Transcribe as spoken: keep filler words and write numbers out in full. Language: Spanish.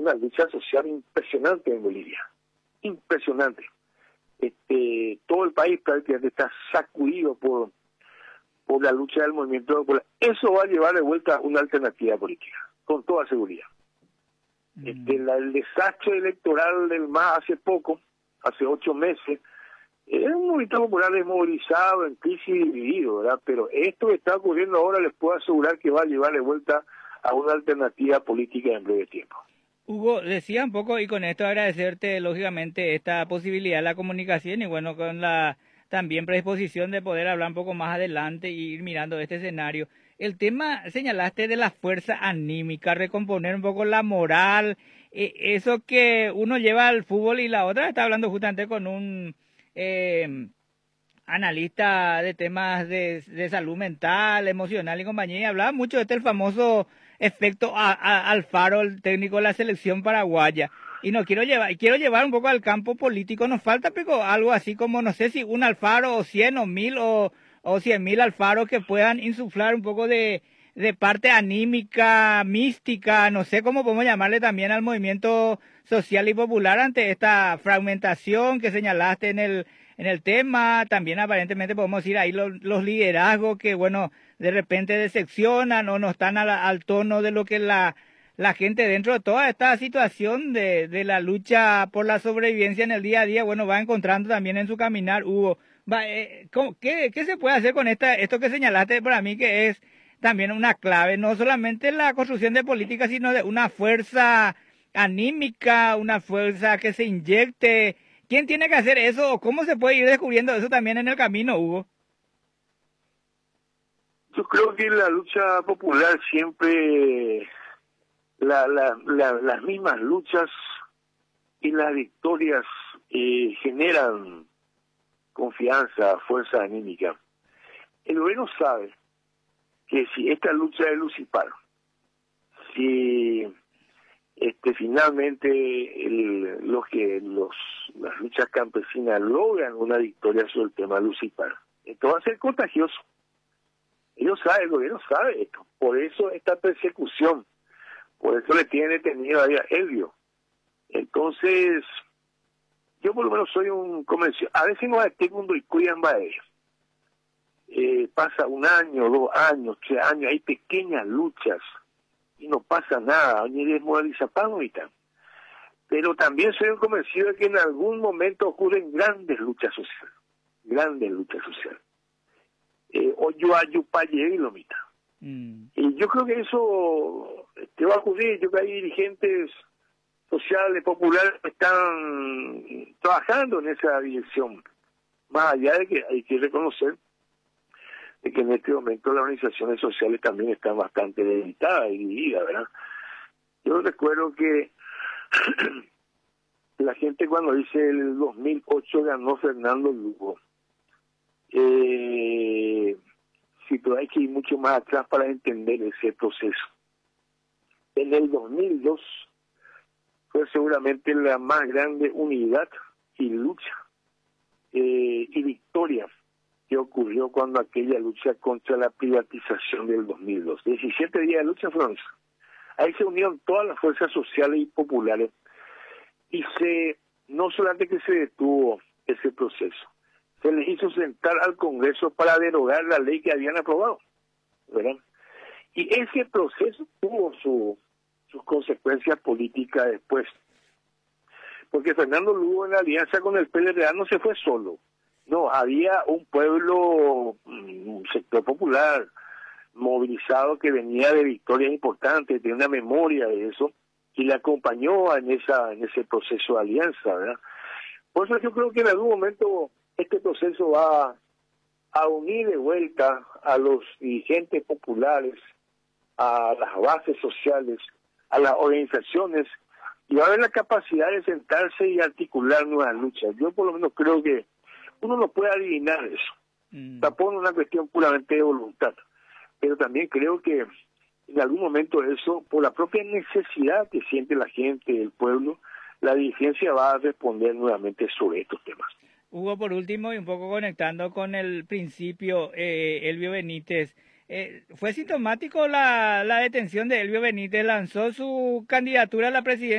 una lucha social impresionante en Bolivia, impresionante. Este, todo el país prácticamente está sacudido por, por la lucha del movimiento popular. Eso va a llevar de vuelta una alternativa política, con toda seguridad. Mm. Este, la, el desastre electoral del M A S hace poco, hace ocho meses, era un movimiento popular desmovilizado, en crisis y dividido, ¿verdad? Pero esto que está ocurriendo ahora les puedo asegurar que va a llevar de vuelta a una alternativa política en breve tiempo. Hugo, decía un poco, y con esto agradecerte lógicamente esta posibilidad de la comunicación y bueno, con la también predisposición de poder hablar un poco más adelante y ir mirando este escenario. El tema, señalaste, de la fuerza anímica, recomponer un poco la moral, eh, eso que uno lleva al fútbol, y la otra, está hablando justamente con un eh, analista de temas de, de salud mental, emocional y compañía, y hablaba mucho de este el famoso efecto a, a, Alfaro, el técnico de la selección paraguaya. Y no quiero llevar, quiero llevar un poco al campo político. Nos falta pero algo así como, no sé si un Alfaro o cien o mil o, o cien mil Alfaros que puedan insuflar un poco de, de parte anímica, mística, no sé cómo podemos llamarle también al movimiento social y popular ante esta fragmentación que señalaste en el, en el tema. También aparentemente podemos decir ahí los, los liderazgos que, bueno, de repente decepcionan o no están al, al tono de lo que la, la gente dentro de toda esta situación de, de la lucha por la sobrevivencia en el día a día, bueno, va encontrando también en su caminar. Hugo, va, eh, ¿qué, ¿qué se puede hacer con esta, esto que señalaste para mí que es también una clave, no solamente la construcción de políticas, sino de una fuerza anímica, una fuerza que se inyecte? ¿Quién tiene que hacer eso? ¿Cómo se puede ir descubriendo eso también en el camino, Hugo? Yo creo que la lucha popular siempre, la, la, la, las mismas luchas y las victorias eh, generan confianza, fuerza anímica. El gobierno sabe que si esta lucha es luz y paro, si este finalmente el, los que los las luchas campesinas logran una victoria sobre el tema luz y paro, esto va a ser contagioso. Ellos saben, el gobierno sabe esto, por eso esta persecución, por eso le tienen detenido ahí a Elvio. Entonces, yo por lo menos soy un convencido, a veces no detengo y cuidan a ellos. Eh, pasa un año, dos años, tres años, hay pequeñas luchas y no pasa nada, ni desmoralizapan ahorita. Pero también soy un convencido de que en algún momento ocurren grandes luchas sociales, grandes luchas sociales. Eh, o yo ayupaye y lo mitad. Mm. Y yo creo que eso te va a ocurrir. Yo creo que hay dirigentes sociales, populares que están trabajando en esa dirección. Más allá de que hay que reconocer de que en este momento las organizaciones sociales también están bastante debilitadas y divididas, ¿verdad? Yo recuerdo que la gente cuando dice el dos mil ocho ganó Fernando Lugo, Eh, sí, pero hay que ir mucho más atrás para entender ese proceso. En el dos mil dos fue seguramente la más grande unidad y lucha eh, y victoria que ocurrió cuando aquella lucha contra la privatización del dos mil dos. diecisiete días de lucha fueron. Ahí se unieron todas las fuerzas sociales y populares y se no solamente que se detuvo ese proceso, se les hizo sentar al Congreso para derogar la ley que habían aprobado, ¿verdad? Y ese proceso tuvo su, sus consecuencias políticas después, porque Fernando Lugo en la alianza con el P L R A no se fue solo, no, había un pueblo, un sector popular movilizado que venía de victorias importantes, de una memoria de eso, y le acompañó en esa en ese proceso de alianza, ¿verdad? Por eso yo creo que en algún momento este proceso va a unir de vuelta a los dirigentes populares, a las bases sociales, a las organizaciones, y va a haber la capacidad de sentarse y articular nuevas luchas. Yo por lo menos creo que uno no puede adivinar eso. Mm. Tampoco es una cuestión puramente de voluntad. Pero también creo que en algún momento eso, por la propia necesidad que siente la gente, el pueblo, la dirigencia va a responder nuevamente sobre estos temas. Hugo, por último, y un poco conectando con el principio, eh, Elvio Benítez, eh, ¿fue sintomático la, la detención de Elvio Benítez? ¿Lanzó su candidatura a la presidencia